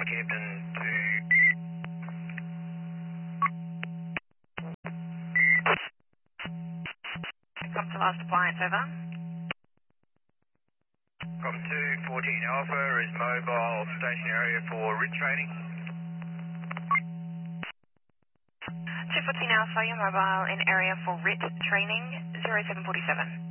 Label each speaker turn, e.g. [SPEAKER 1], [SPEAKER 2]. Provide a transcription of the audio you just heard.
[SPEAKER 1] Campton to...
[SPEAKER 2] Come to last appliance, over.
[SPEAKER 1] From 214 Alpha is mobile station area for RIT training.
[SPEAKER 2] 214 Alpha, you're mobile in area for RIT training, 0747.